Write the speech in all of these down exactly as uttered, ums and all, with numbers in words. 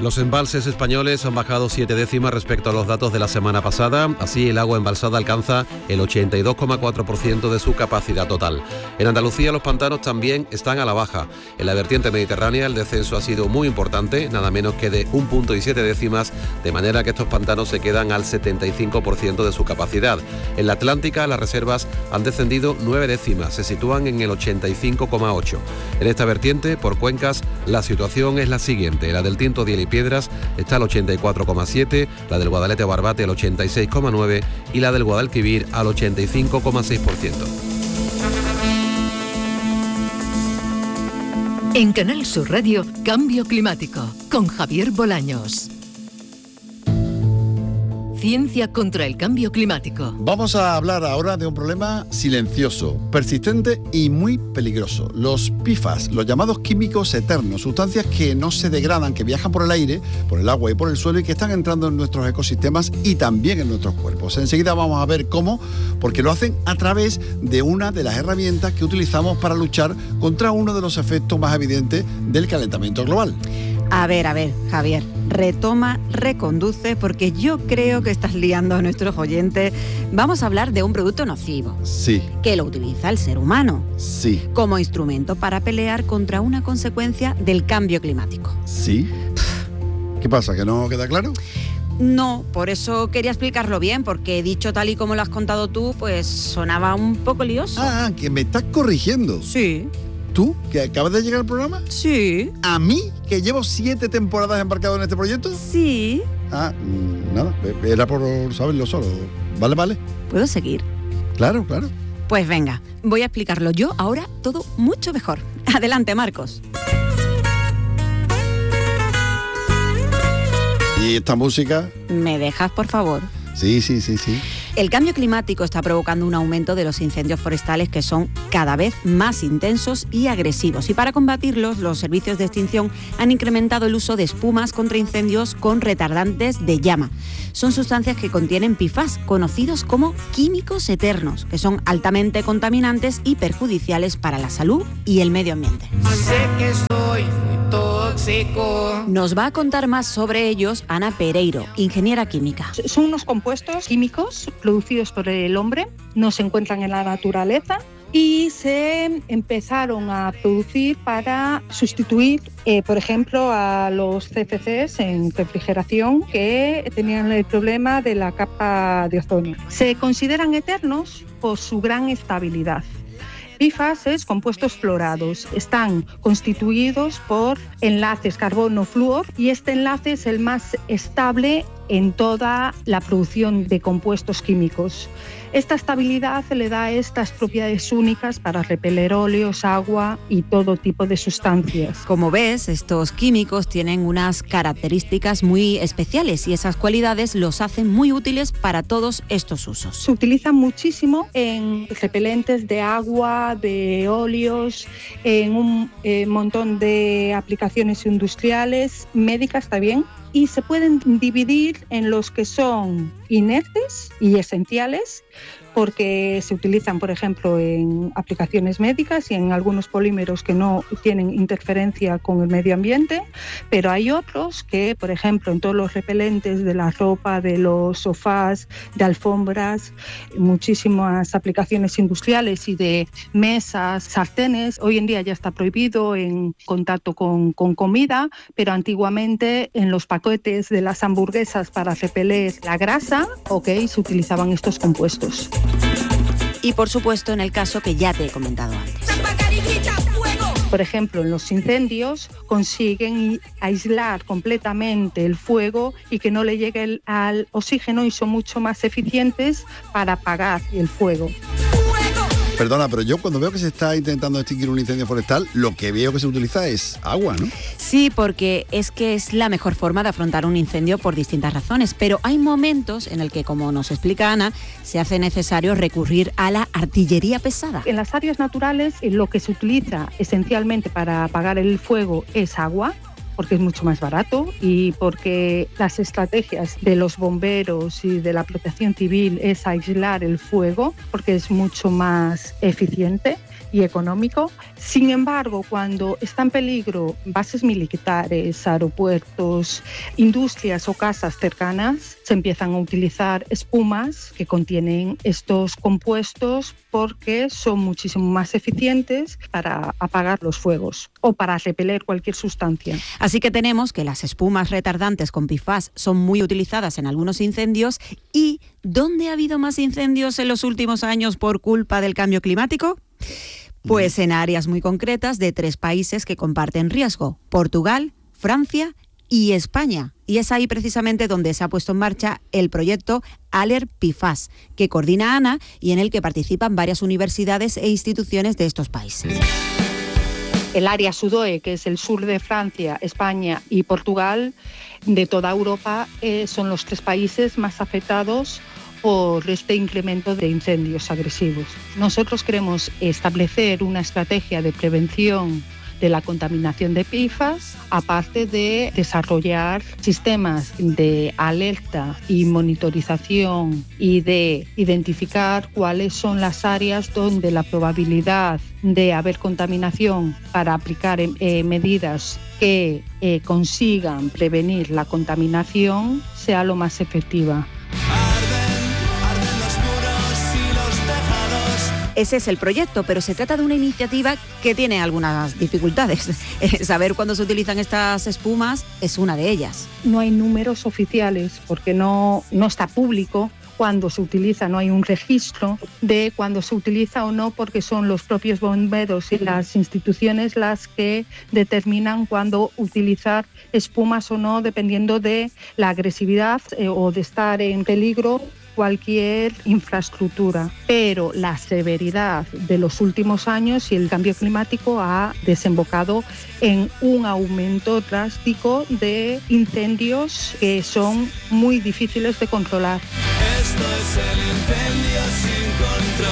Los embalses españoles han bajado siete décimas respecto a los datos de la semana pasada. Así, el agua embalsada alcanza el ochenta y dos coma cuatro por ciento de su capacidad total. En Andalucía, los pantanos también están a la baja. En la vertiente mediterránea, el descenso ha sido muy importante, nada menos que de un punto y siete décimas, de manera que estos pantanos se quedan al setenta y cinco por ciento de su capacidad. En la Atlántica, las reservas han descendido nueve décimas, se sitúan en el ochenta y cinco coma ocho. En esta vertiente, por cuencas, la situación es la siguiente. La del Tinto, Diel y Piedras está al ochenta y cuatro coma siete, la del Guadalete o Barbate al ochenta y seis coma nueve y la del Guadalquivir al ochenta y cinco coma seis por ciento. En Canal Sur Radio, Cambio Climático, con Javier Bolaños. Ciencia contra el cambio climático. Vamos a hablar ahora de un problema silencioso, persistente y muy peligroso. Los P F A S, los llamados químicos eternos, sustancias que no se degradan, que viajan por el aire, por el agua y por el suelo y que están entrando en nuestros ecosistemas y también en nuestros cuerpos. Enseguida vamos a ver cómo, porque lo hacen a través de una de las herramientas que utilizamos para luchar contra uno de los efectos más evidentes del calentamiento global. A ver, a ver, Javier, retoma, reconduce, porque yo creo que estás liando a nuestros oyentes. Vamos a hablar de un producto nocivo. Sí. Que lo utiliza el ser humano. Sí. Como instrumento para pelear contra una consecuencia del cambio climático. Sí. ¿Qué pasa, que no queda claro? No, por eso quería explicarlo bien, porque dicho tal y como lo has contado tú, pues sonaba un poco lioso. Ah, que me estás corrigiendo. Sí. ¿Tú, que acabas de llegar al programa? Sí. ¿A mí, que llevo siete temporadas embarcado en este proyecto? Sí. Ah, nada, era por saberlo solo. Vale, vale. ¿Puedo seguir? Claro, claro. Pues venga, voy a explicarlo yo ahora todo mucho mejor. Adelante, Marcos. ¿Y esta música? ¿Me dejas, por favor? Sí, sí, sí, sí. El cambio climático está provocando un aumento de los incendios forestales que son cada vez más intensos y agresivos. Y para combatirlos, los servicios de extinción han incrementado el uso de espumas contra incendios con retardantes de llama. Son sustancias que contienen P F A S, conocidos como químicos eternos, que son altamente contaminantes y perjudiciales para la salud y el medio ambiente. Sé que soy muy tóxico. Nos va a contar más sobre ellos Ana Pereiro, ingeniera química. Son unos compuestos químicos producidos por el hombre, no se encuentran en la naturaleza y se empezaron a producir para sustituir, eh, por ejemplo, a los C F Cs en refrigeración que tenían el problema de la capa de ozono. Se consideran eternos por su gran estabilidad. P F A S, compuestos fluorados, están constituidos por enlaces carbono-flúor y este enlace es el más estable en toda la producción de compuestos químicos. Esta estabilidad le da estas propiedades únicas para repeler óleos, agua y todo tipo de sustancias. Como ves, estos químicos tienen unas características muy especiales y esas cualidades los hacen muy útiles para todos estos usos. Se utilizan muchísimo en repelentes de agua, de óleos, en un eh, montón de aplicaciones industriales, médicas también. Y se pueden dividir en los que son inertes y esenciales, porque se utilizan, por ejemplo, en aplicaciones médicas y en algunos polímeros que no tienen interferencia con el medio ambiente, pero hay otros que, por ejemplo, en todos los repelentes de la ropa, de los sofás, de alfombras, muchísimas aplicaciones industriales y de mesas, sartenes. Hoy en día ya está prohibido en contacto con, con comida, pero antiguamente en los paquetes de las hamburguesas para repeler la grasa, ok, se utilizaban estos compuestos. Y por supuesto en el caso que ya te he comentado antes. Por ejemplo, en los incendios consiguen aislar completamente el fuego y que no le llegue el, al oxígeno y son mucho más eficientes para apagar el fuego. Perdona, pero yo cuando veo que se está intentando extinguir un incendio forestal, lo que veo que se utiliza es agua, ¿no? Sí, porque es que es la mejor forma de afrontar un incendio por distintas razones, pero hay momentos en el que, como nos explica Ana, se hace necesario recurrir a la artillería pesada. En las áreas naturales lo que se utiliza esencialmente para apagar el fuego es agua. porque es mucho más barato y porque las estrategias de los bomberos y de la protección civil es aislar el fuego, porque es mucho más eficiente y económico. Sin embargo, cuando está en peligro bases militares, aeropuertos, industrias o casas cercanas, se empiezan a utilizar espumas que contienen estos compuestos porque son muchísimo más eficientes para apagar los fuegos o para repeler cualquier sustancia. Así que tenemos que las espumas retardantes con P F A S son muy utilizadas en algunos incendios. ¿Y dónde ha habido más incendios en los últimos años por culpa del cambio climático? Pues en áreas muy concretas de tres países que comparten riesgo: Portugal, Francia y España. Y es ahí precisamente donde se ha puesto en marcha el proyecto Alert P F A S, que coordina Ana y en el que participan varias universidades e instituciones de estos países. El área SUDOE, que es el sur de Francia, España y Portugal, de toda Europa, eh, son los tres países más afectados por este incremento de incendios agresivos. Nosotros queremos establecer una estrategia de prevención de la contaminación de P F A S, aparte de desarrollar sistemas de alerta y monitorización y de identificar cuáles son las áreas donde la probabilidad de haber contaminación para aplicar eh, medidas que eh, consigan prevenir la contaminación sea lo más efectiva. Ese es el proyecto, pero se trata de una iniciativa que tiene algunas dificultades. Saber cuándo se utilizan estas espumas es una de ellas. No hay números oficiales porque no, no está público cuándo se utiliza, no hay un registro de cuándo se utiliza o no, porque son los propios bomberos y las instituciones las que determinan cuándo utilizar espumas o no, dependiendo de la agresividad eh, o de estar en peligro cualquier infraestructura. Pero la severidad de los últimos años y el cambio climático ha desembocado en un aumento drástico de incendios que son muy difíciles de controlar. Esto es el incendio sin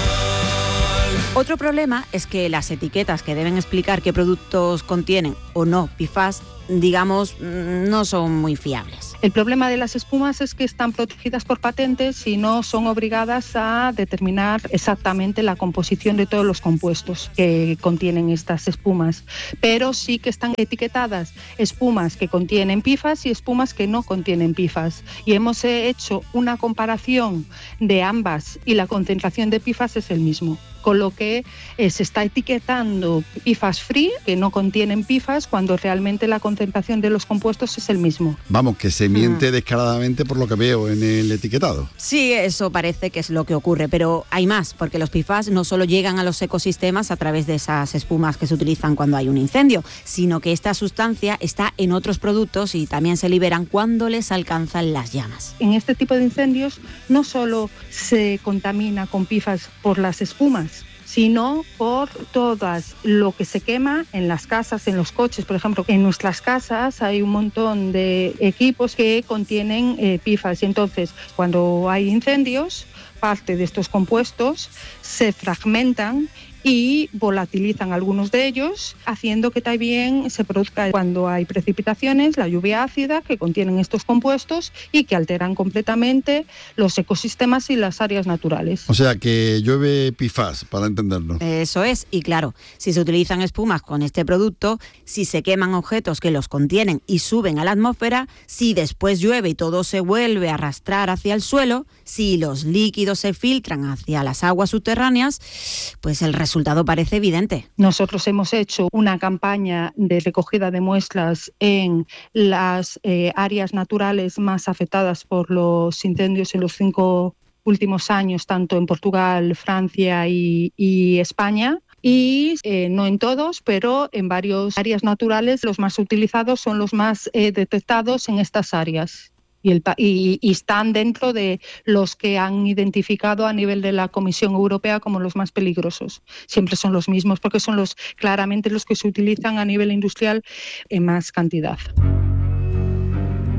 control. Otro problema es que las etiquetas que deben explicar qué productos contienen o no P F A S, digamos, no son muy fiables. El problema de las espumas es que están protegidas por patentes y no son obligadas a determinar exactamente la composición de todos los compuestos que contienen estas espumas, pero sí que están etiquetadas espumas que contienen P F A S y espumas que no contienen P F A S. Y hemos hecho una comparación de ambas y la concentración de P F A S es el mismo, con lo que eh, se está etiquetando P F A S free, que no contienen P F A S, cuando realmente la concentración de los compuestos es el mismo. Vamos, que se miente mm. descaradamente por lo que veo en el etiquetado. Sí, eso parece que es lo que ocurre, pero hay más, porque los P F A S no solo llegan a los ecosistemas a través de esas espumas que se utilizan cuando hay un incendio, sino que esta sustancia está en otros productos y también se liberan cuando les alcanzan las llamas. En este tipo de incendios no solo se contamina con P F A S por las espumas, sino por todas lo que se quema en las casas, en los coches. Por ejemplo, en nuestras casas hay un montón de equipos que contienen eh, P F A S. Y entonces, cuando hay incendios, parte de estos compuestos se fragmentan y volatilizan algunos de ellos, haciendo que también se produzca, cuando hay precipitaciones, la lluvia ácida que contienen estos compuestos y que alteran completamente los ecosistemas y las áreas naturales. O sea, que llueve P F A S, para entenderlo. Eso es, y claro, si se utilizan espumas con este producto, si se queman objetos que los contienen y suben a la atmósfera, si después llueve y todo se vuelve a arrastrar hacia el suelo, si los líquidos se filtran hacia las aguas subterráneas, pues el resultado El resultado parece evidente. Nosotros hemos hecho una campaña de recogida de muestras en las eh, áreas naturales más afectadas por los incendios en los cinco últimos años, tanto en Portugal, Francia y, y España. Y eh, no en todos, pero en varias áreas naturales los más utilizados son los más eh, detectados en estas áreas. Y, el, y, y están dentro de los que han identificado a nivel de la Comisión Europea como los más peligrosos. Siempre son los mismos porque son los claramente los que se utilizan a nivel industrial en más cantidad.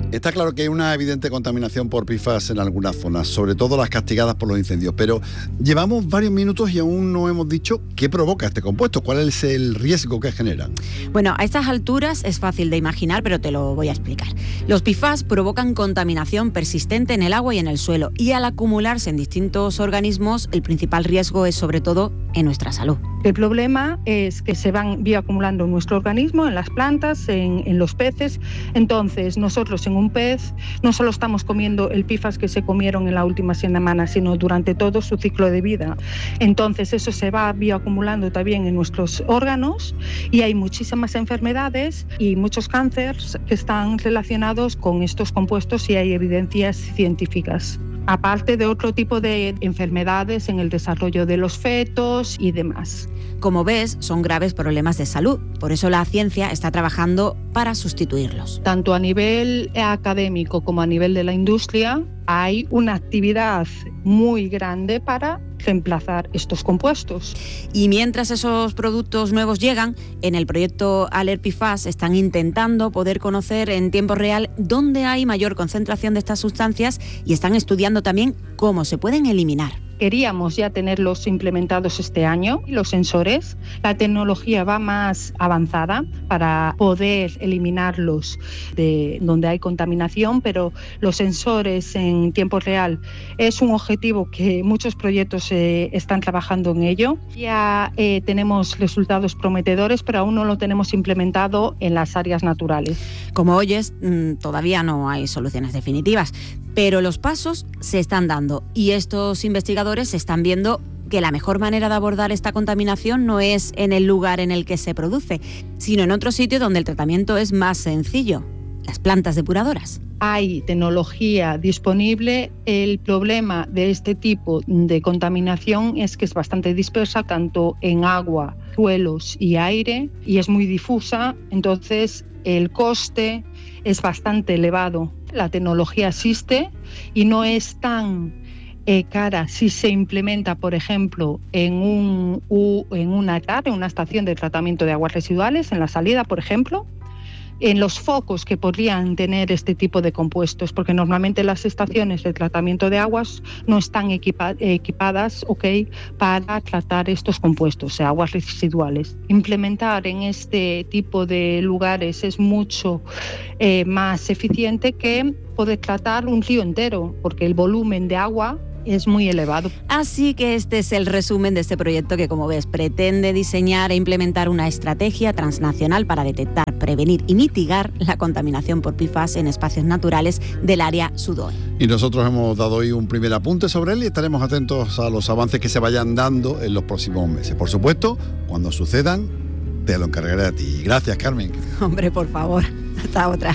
Está claro que hay una evidente contaminación por P F A S en algunas zonas, sobre todo las castigadas por los incendios, pero llevamos varios minutos y aún no hemos dicho qué provoca este compuesto, cuál es el riesgo que generan. Bueno, a estas alturas es fácil de imaginar, pero te lo voy a explicar. Los P F A S provocan contaminación persistente en el agua y en el suelo, y al acumularse en distintos organismos, el principal riesgo es sobre todo en nuestra salud. El problema es que se van bioacumulando en nuestro organismo, en las plantas, en, en los peces. Entonces, nosotros en un pez no solo estamos comiendo el P F A S que se comieron en la última semana, sino durante todo su ciclo de vida. Entonces, eso se va bioacumulando también en nuestros órganos y hay muchísimas enfermedades y muchos cánceres que están relacionados con estos compuestos y hay evidencias científicas. Aparte de otro tipo de enfermedades en el desarrollo de los fetos y demás. Como ves, son graves problemas de salud. Por eso la ciencia está trabajando para sustituirlos. Tanto a nivel académico como a nivel de la industria, hay una actividad muy grande para reemplazar estos compuestos. Y mientras esos productos nuevos llegan, en el proyecto Alert P F A S están intentando poder conocer en tiempo real dónde hay mayor concentración de estas sustancias y están estudiando también cómo se pueden eliminar. Queríamos ya tenerlos implementados este año, los sensores. La tecnología va más avanzada para poder eliminarlos de donde hay contaminación, pero los sensores en tiempo real es un objetivo que muchos proyectos eh, están trabajando en ello. Ya eh, tenemos resultados prometedores, pero aún no lo tenemos implementado en las áreas naturales. Como oyes, todavía no hay soluciones definitivas, pero los pasos se están dando y estos investigadores están viendo que la mejor manera de abordar esta contaminación no es en el lugar en el que se produce, sino en otro sitio donde el tratamiento es más sencillo, las plantas depuradoras. Hay tecnología disponible. El problema de este tipo de contaminación es que es bastante dispersa, tanto en agua, suelos y aire, y es muy difusa, entonces el coste es bastante elevado. La tecnología existe y no es tan eh, cara si se implementa, por ejemplo, en, un, u, en una E T A R, en una estación de tratamiento de aguas residuales, en la salida, por ejemplo, en los focos que podrían tener este tipo de compuestos, porque normalmente las estaciones de tratamiento de aguas no están equipa- equipadas okay, para tratar estos compuestos, o sea, aguas residuales. Implementar en este tipo de lugares es mucho eh, más eficiente que poder tratar un río entero, porque el volumen de agua es muy elevado. Así que este es el resumen de este proyecto que, como ves, pretende diseñar e implementar una estrategia transnacional para detectar, prevenir y mitigar la contaminación por P F A S en espacios naturales del área sudoeste. Y nosotros hemos dado hoy un primer apunte sobre él y estaremos atentos a los avances que se vayan dando en los próximos meses. Por supuesto, cuando sucedan, te lo encargaré a ti. Gracias, Carmen. Hombre, por favor. Hasta otra.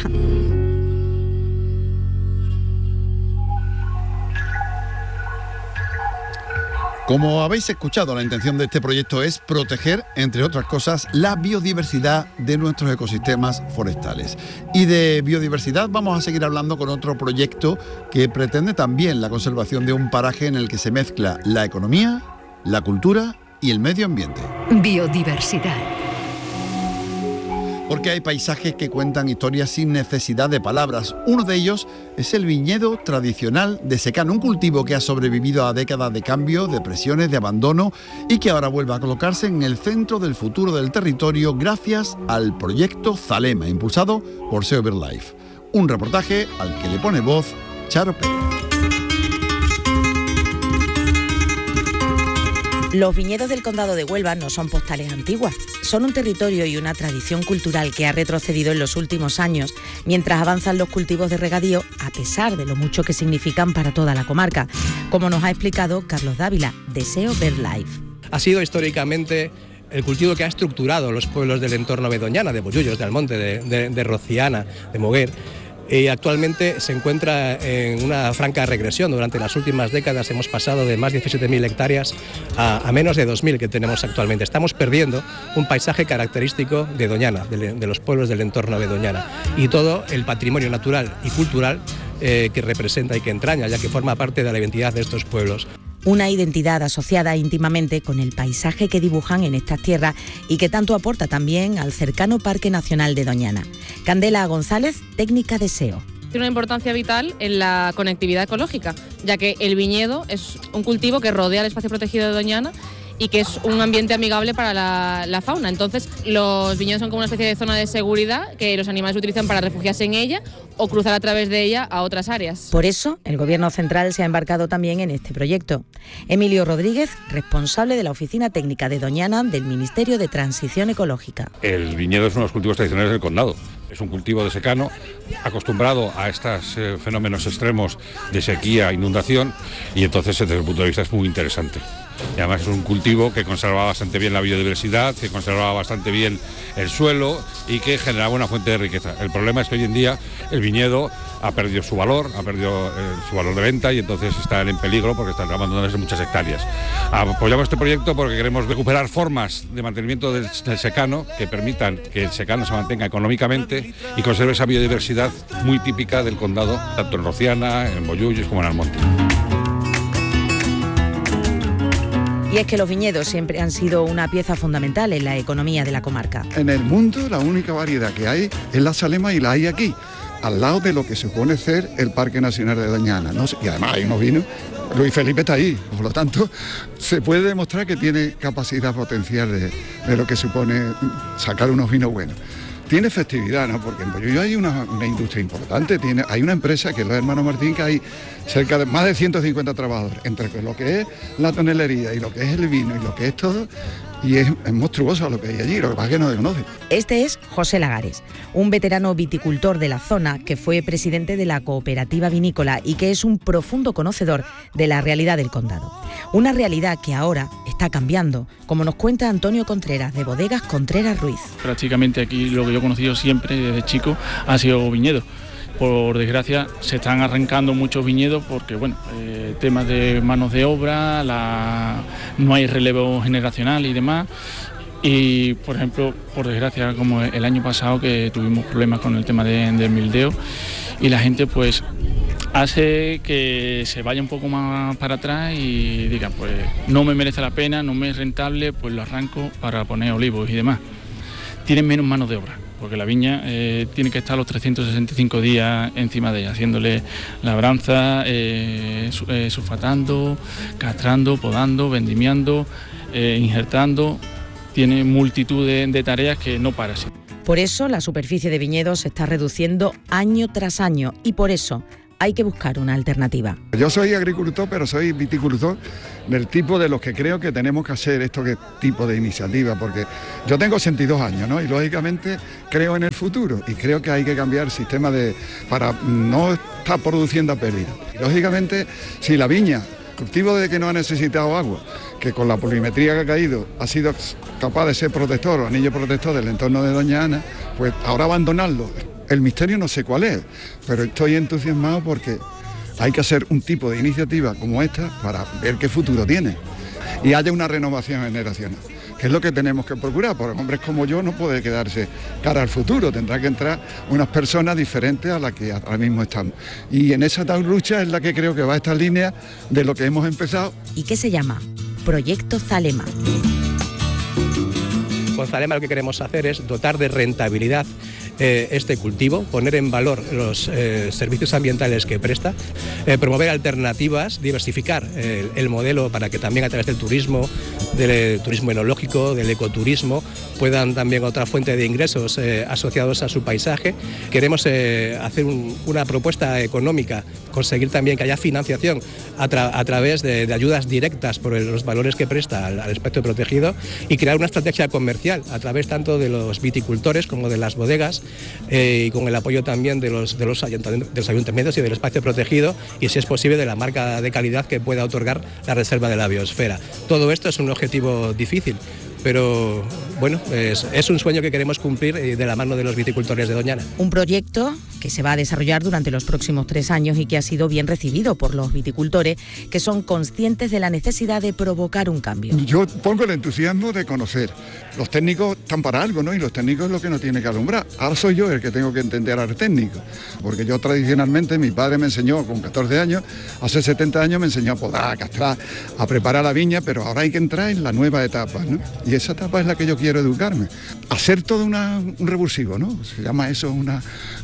Como habéis escuchado, la intención de este proyecto es proteger, entre otras cosas, la biodiversidad de nuestros ecosistemas forestales. Y de biodiversidad vamos a seguir hablando con otro proyecto que pretende también la conservación de un paraje en el que se mezcla la economía, la cultura y el medio ambiente. Biodiversidad. Porque hay paisajes que cuentan historias sin necesidad de palabras. Uno de ellos es el viñedo tradicional de secano, un cultivo que ha sobrevivido a décadas de cambio, de presiones, de abandono y que ahora vuelve a colocarse en el centro del futuro del territorio gracias al proyecto Zalema, impulsado por S E O BirdLife. Un reportaje al que le pone voz Charo Pérez. Los viñedos del Condado de Huelva no son postales antiguas, son un territorio y una tradición cultural que ha retrocedido en los últimos años, mientras avanzan los cultivos de regadío, a pesar de lo mucho que significan para toda la comarca, como nos ha explicado Carlos Dávila, de S E O BirdLife. Ha sido históricamente el cultivo que ha estructurado los pueblos del entorno de Doñana, de Bollullos, de Almonte, de, de, de Rociana, de Moguer. Y actualmente se encuentra en una franca regresión. Durante las últimas décadas hemos pasado de más de diecisiete mil hectáreas a, a menos de dos mil que tenemos actualmente. Estamos perdiendo un paisaje característico de Doñana, de, de los pueblos del entorno de Doñana, y todo el patrimonio natural y cultural eh, que representa y que entraña, ya que forma parte de la identidad de estos pueblos. Una identidad asociada íntimamente con el paisaje que dibujan en estas tierras y que tanto aporta también al cercano Parque Nacional de Doñana. Candela González, técnica de S E O. tiene una importancia vital en la conectividad ecológica, ya que el viñedo es un cultivo que rodea el espacio protegido de Doñana y que es un ambiente amigable para la, la fauna. Entonces, los viñedos son como una especie de zona de seguridad que los animales utilizan para refugiarse en ella o cruzar a través de ella a otras áreas. Por eso, el Gobierno central se ha embarcado también en este proyecto. Emilio Rodríguez, responsable de la Oficina Técnica de Doñana del Ministerio de Transición Ecológica. El viñedo es uno de los cultivos tradicionales del condado. Es un cultivo de secano, acostumbrado a estos eh, fenómenos extremos de sequía, inundación, y entonces desde el punto de vista es muy interesante. Y además es un cultivo que conservaba bastante bien la biodiversidad, que conservaba bastante bien el suelo y que generaba una fuente de riqueza. El problema es que hoy en día el viñedo ha perdido su valor, ha perdido eh, su valor de venta y entonces están en peligro porque están abandonándose muchas hectáreas. Apoyamos este proyecto porque queremos recuperar formas de mantenimiento del, del secano que permitan que el secano se mantenga económicamente y conserve esa biodiversidad muy típica del condado, tanto en Rociana, en Bollullos como en Almonte. Y es que los viñedos siempre han sido una pieza fundamental en la economía de la comarca. En el mundo la única variedad que hay es la Salema y la hay aquí, al lado de lo que supone ser el Parque Nacional de Doñana, ¿no? Y además hay unos vinos, Luis Felipe está ahí, por lo tanto se puede demostrar que tiene capacidad potencial de, de lo que supone sacar unos vinos buenos. Tiene festividad, ¿no? Porque en Bollullo hay una, una industria importante, tiene, hay una empresa que es los hermanos Martín, que hay cerca de más de ciento cincuenta trabajadores, entre lo que es la tonelería y lo que es el vino y lo que es todo, y es, es monstruoso lo que hay allí, lo que pasa es que no se conoce. Este es José Lagares, un veterano viticultor de la zona que fue presidente de la cooperativa vinícola y que es un profundo conocedor de la realidad del condado. Una realidad que ahora está cambiando, como nos cuenta Antonio Contreras, de Bodegas Contreras Ruiz. Prácticamente aquí lo que yo he conocido siempre desde chico ha sido viñedo. Por desgracia se están arrancando muchos viñedos porque, bueno, eh, temas de manos de obra, la, no hay relevo generacional y demás. Y, por ejemplo, por desgracia, como el año pasado que tuvimos problemas con el tema de, del mildeo y la gente pues hace que se vaya un poco más para atrás y diga, pues no me merece la pena, no me es rentable, pues lo arranco para poner olivos y demás. Tienen menos manos de obra, porque la viña eh, tiene que estar los trescientos sesenta y cinco días encima de ella, haciéndole labranza, eh, su, eh, sulfatando, castrando, podando, vendimiando, eh, injertando. Tiene multitud de, de tareas que no para así. Por eso la superficie de viñedos se está reduciendo año tras año y por eso hay que buscar una alternativa. Yo soy agricultor, pero soy viticultor del tipo de los que creo que tenemos que hacer esto que tipo de iniciativa, porque yo tengo ochenta y dos años, ¿no? Y lógicamente creo en el futuro y creo que hay que cambiar el sistema de para no estar produciendo a pérdida. Y lógicamente, si la viña, cultivo de que no ha necesitado agua, que con la polimetría que ha caído ha sido capaz de ser protector o anillo protector del entorno de Doña Ana, pues ahora abandonarlo. El misterio no sé cuál es, pero estoy entusiasmado porque hay que hacer un tipo de iniciativa como esta para ver qué futuro tiene y haya una renovación generacional, que es lo que tenemos que procurar, porque hombres como yo no puede quedarse cara al futuro, tendrá que entrar unas personas diferentes a las que ahora mismo estamos. Y en esa tal lucha es la que creo que va a esta línea de lo que hemos empezado. ¿Y qué se llama? Proyecto Zalema. Con Zalema lo que queremos hacer es dotar de rentabilidad eh, este cultivo, poner en valor los eh, servicios ambientales que presta, eh, promover alternativas, diversificar eh, el modelo para que también a través del turismo, del eh, turismo enológico, del ecoturismo, puedan también otra fuente de ingresos eh, asociados a su paisaje. Queremos eh, hacer un, una propuesta económica, conseguir también que haya financiación a, tra a través de, de ayudas directas por el, los valores que presta al, al espectro protegido y crear una estrategia comercial a través tanto de los viticultores como de las bodegas eh, y con el apoyo también de los, de, los ayuntamientos, de los ayuntamientos y del espacio protegido y, si es posible, de la marca de calidad que pueda otorgar la reserva de la biosfera. Todo esto es un objetivo difícil, pero bueno, es, es un sueño que queremos cumplir de la mano de los viticultores de Doñana. Un proyecto que se va a desarrollar durante los próximos tres años y que ha sido bien recibido por los viticultores, que son conscientes de la necesidad de provocar un cambio. Yo pongo el entusiasmo de conocer. Los técnicos están para algo, ¿no? Y los técnicos es lo que nos tiene que alumbrar. Ahora soy yo el que tengo que entender al técnico, porque yo tradicionalmente, mi padre me enseñó con catorce años, hace setenta años me enseñó a podar, a castrar, a preparar la viña, pero ahora hay que entrar en la nueva etapa, ¿no? Y esa etapa es la que yo quiero educarme. Hacer todo una, un revulsivo, ¿no? Se llama eso una nueva etapa.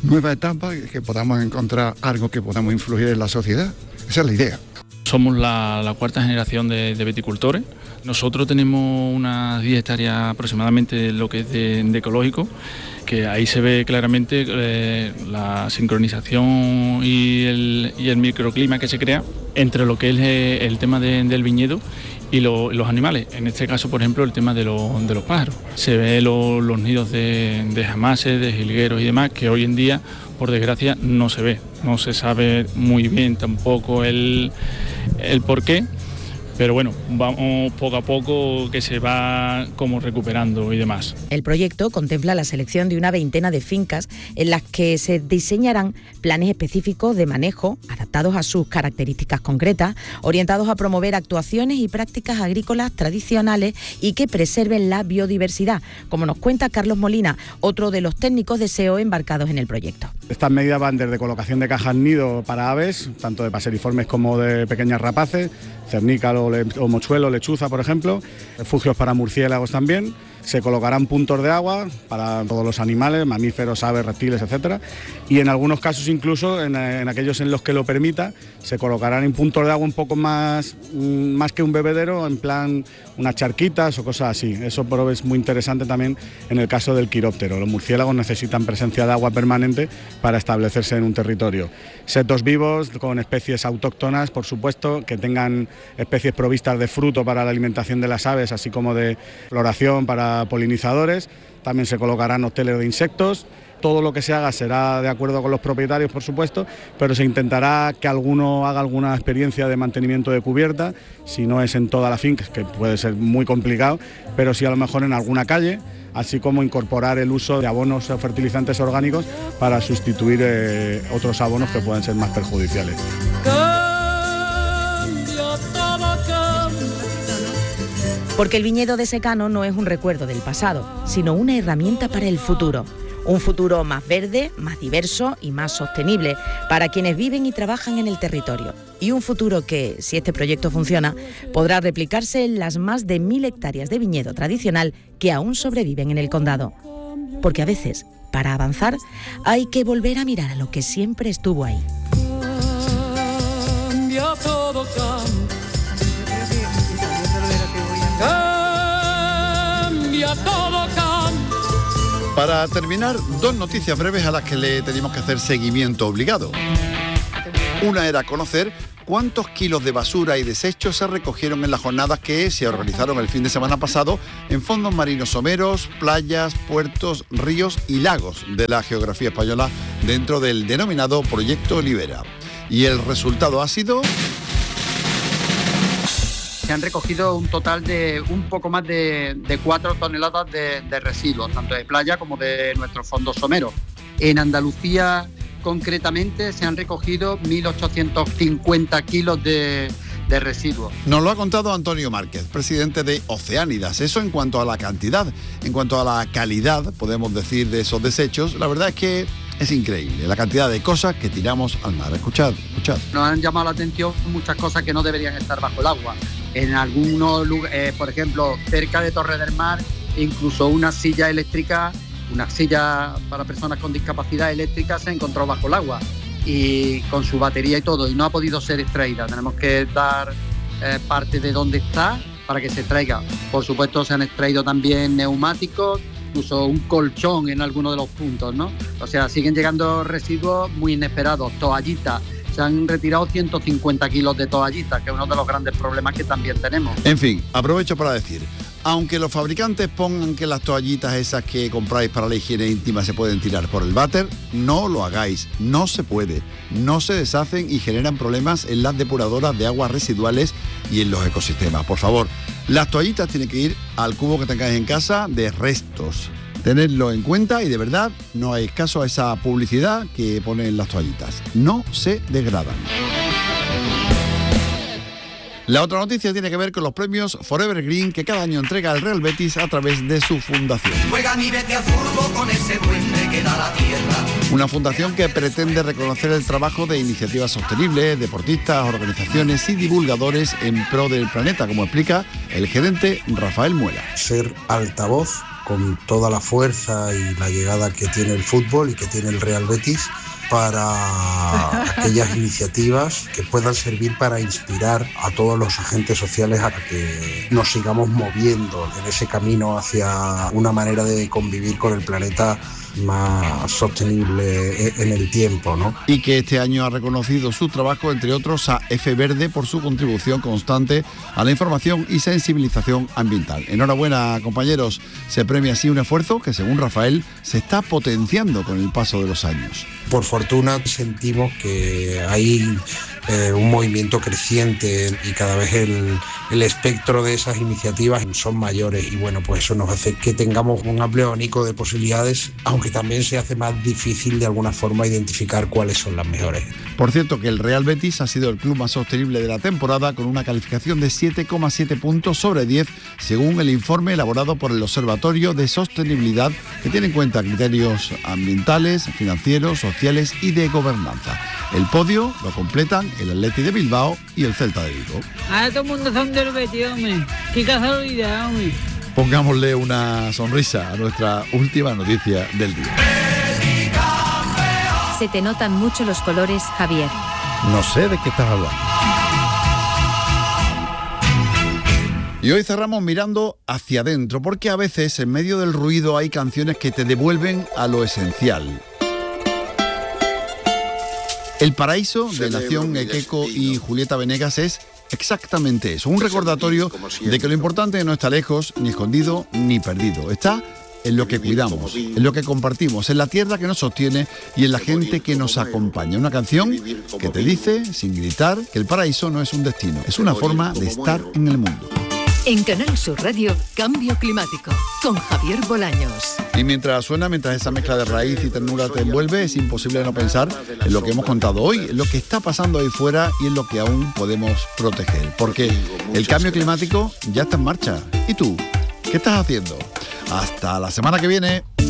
trampa, que podamos encontrar algo que podamos influir en la sociedad. Esa es la idea. Somos la, la cuarta generación de, de viticultores. Nosotros tenemos unas diez hectáreas aproximadamente de lo que es de, de ecológico, que ahí se ve claramente eh, la sincronización y el, y el microclima que se crea entre lo que es el, el tema de, del viñedo y lo, los animales. En este caso, por ejemplo, el tema de, lo, de los pájaros. Se ve lo, los nidos de, de jamases, de jilgueros y demás, que hoy en día, por desgracia, no se ve. No se sabe muy bien tampoco el, el por qué. Pero bueno, vamos poco a poco que se va como recuperando y demás. El proyecto contempla la selección de una veintena de fincas en las que se diseñarán planes específicos de manejo adaptados a sus características concretas, orientados a promover actuaciones y prácticas agrícolas tradicionales y que preserven la biodiversidad, como nos cuenta Carlos Molina, otro de los técnicos de S E O embarcados en el proyecto. Estas medidas van desde colocación de cajas nido para aves, tanto de paseriformes como de pequeñas rapaces, cernícalo o mochuelo, lechuza, por ejemplo, refugios para murciélagos también. Se colocarán puntos de agua para todos los animales, mamíferos, aves, reptiles, etcétera. Y en algunos casos incluso, en, en aquellos en los que lo permita, se colocarán en puntos de agua un poco más, más que un bebedero, en plan unas charquitas o cosas así. Eso es muy interesante también en el caso del quiróptero. Los murciélagos necesitan presencia de agua permanente para establecerse en un territorio. Setos vivos con especies autóctonas, por supuesto, que tengan especies provistas de fruto para la alimentación de las aves, así como de floración para polinizadores. También se colocarán hoteles de insectos. Todo lo que se haga será de acuerdo con los propietarios, por supuesto, pero se intentará que alguno haga alguna experiencia de mantenimiento de cubierta, si no es en toda la finca, que puede ser muy complicado, pero sí a lo mejor en alguna calle, así como incorporar el uso de abonos o fertilizantes orgánicos para sustituir eh, otros abonos que pueden ser más perjudiciales. Porque el viñedo de secano no es un recuerdo del pasado, sino una herramienta para el futuro. Un futuro más verde, más diverso y más sostenible para quienes viven y trabajan en el territorio. Y un futuro que, si este proyecto funciona, podrá replicarse en las más de mil hectáreas de viñedo tradicional que aún sobreviven en el condado. Porque a veces, para avanzar, hay que volver a mirar a lo que siempre estuvo ahí. Cambia todo, cambia todo, cambia. Para terminar, dos noticias breves a las que le tenemos que hacer seguimiento obligado. Una era conocer cuántos kilos de basura y desechos se recogieron en las jornadas que se organizaron el fin de semana pasado en fondos marinos someros, playas, puertos, ríos y lagos de la geografía española dentro del denominado Proyecto Libera. Y el resultado ha sido... Se han recogido un total de un poco más de, de cuatro toneladas de, de residuos, tanto de playa como de nuestros fondos someros. En Andalucía, concretamente, se han recogido mil ochocientos cincuenta kilos de, de residuos. Nos lo ha contado Antonio Márquez, presidente de Oceánidas. Eso en cuanto a la cantidad. En cuanto a la calidad, podemos decir, de esos desechos, la verdad es que es increíble la cantidad de cosas que tiramos al mar. Escuchad, escuchad. Nos han llamado la atención muchas cosas que no deberían estar bajo el agua. En algunos lugares, eh, por ejemplo, cerca de Torre del Mar, incluso una silla eléctrica, una silla para personas con discapacidad eléctrica se encontró bajo el agua y con su batería y todo, y no ha podido ser extraída. Tenemos que dar eh, parte de dónde está para que se extraiga. Por supuesto, se han extraído también neumáticos, incluso un colchón en algunos de los puntos, ¿no? O sea, siguen llegando residuos muy inesperados, toallitas. Se han retirado ciento cincuenta kilos de toallitas, que es uno de los grandes problemas que también tenemos. En fin, aprovecho para decir, aunque los fabricantes pongan que las toallitas esas que compráis para la higiene íntima se pueden tirar por el váter, no lo hagáis, no se puede. No se deshacen y generan problemas en las depuradoras de aguas residuales y en los ecosistemas. Por favor, las toallitas tienen que ir al cubo que tengáis en casa de restos. Tenedlo en cuenta y de verdad no hagáis caso a esa publicidad que ponen las toallitas. No se degradan. La otra noticia tiene que ver con los premios Forever Green que cada año entrega el Real Betis a través de su fundación. Juega mi Betis a fútbol con ese duende que da la tierra. Una fundación que pretende reconocer el trabajo de iniciativas sostenibles, deportistas, organizaciones y divulgadores en pro del planeta, como explica el gerente Rafael Muela. Ser altavoz con toda la fuerza y la llegada que tiene el fútbol y que tiene el Real Betis para aquellas iniciativas que puedan servir para inspirar a todos los agentes sociales a que nos sigamos moviendo en ese camino hacia una manera de convivir con el planeta más sostenible en el tiempo, ¿no? Y que este año ha reconocido su trabajo, entre otros, a F Verde por su contribución constante a la información y sensibilización ambiental. Enhorabuena, compañeros. Se premia así un esfuerzo que, según Rafael, se está potenciando con el paso de los años. Por fortuna sentimos que hay eh, un movimiento creciente y cada vez el, el espectro de esas iniciativas son mayores y bueno, pues eso nos hace que tengamos un amplio abanico de posibilidades, aunque también se hace más difícil de alguna forma identificar cuáles son las mejores. Por cierto, que el Real Betis ha sido el club más sostenible de la temporada con una calificación de siete coma siete puntos sobre diez, según el informe elaborado por el Observatorio de Sostenibilidad, que tiene en cuenta criterios ambientales, financieros, sociales y de gobernanza. El podio lo completan el Athletic de Bilbao y el Celta de Vigo. Ahora todo el mundo son del Betis, hombre. Qué casualidad, hombre. Pongámosle una sonrisa a nuestra última noticia del día. Se te notan mucho los colores, Javier. No sé de qué estás hablando. Y hoy cerramos mirando hacia adentro, porque a veces en medio del ruido hay canciones que te devuelven a lo esencial. El Paraíso, de Nación Ekeko y Julieta Venegas, es exactamente eso, un recordatorio de que lo importante no está lejos, ni escondido, ni perdido. Está en lo que cuidamos, en lo que compartimos, en la tierra que nos sostiene y en la gente que nos acompaña. Una canción que te dice, sin gritar, que el paraíso no es un destino, es una forma de estar en el mundo. En Canal Sur Radio, Cambio Climático, con Javier Bolaños. Y mientras suena, mientras esa mezcla de raíz y ternura te envuelve, es imposible no pensar en lo que hemos contado hoy, en lo que está pasando ahí fuera y en lo que aún podemos proteger. Porque el cambio climático ya está en marcha. ¿Y tú? ¿Qué estás haciendo? Hasta la semana que viene.